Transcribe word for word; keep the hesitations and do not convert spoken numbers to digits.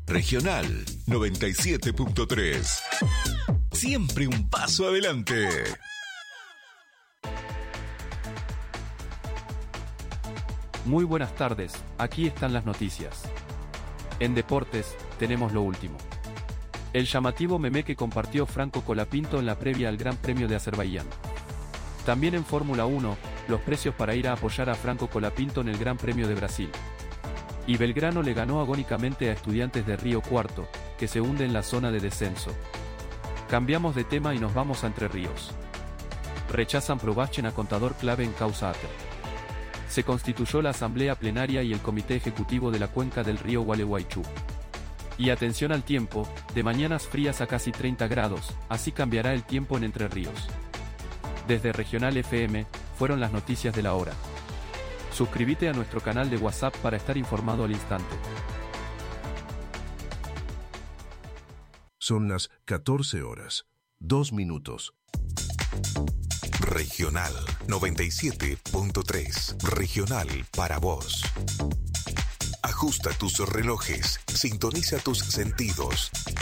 Regional noventa y siete punto tres. Siempre un paso adelante. Muy buenas tardes, aquí están las noticias. En deportes, tenemos lo último. El llamativo meme que compartió Franco Colapinto en la previa al Gran Premio de Azerbaiyán. También en Fórmula uno, los precios para ir a apoyar a Franco Colapinto en el Gran Premio de Brasil. Y Belgrano le ganó agónicamente a Estudiantes de Río Cuarto, que se hunde en la zona de descenso. Cambiamos de tema y nos vamos a Entre Ríos. Rechazan Probachen a contador clave en causa Ater. Se constituyó la asamblea plenaria y el comité ejecutivo de la cuenca del río Gualeguaychú. Y atención al tiempo, de mañanas frías a casi treinta grados, así cambiará el tiempo en Entre Ríos. Desde Regional F M, fueron las noticias de la hora. Suscríbete a nuestro canal de WhatsApp para estar informado al instante. Son las catorce horas, dos minutos. Regional noventa y siete punto tres. Regional para vos. Ajusta tus relojes, sintoniza tus sentidos.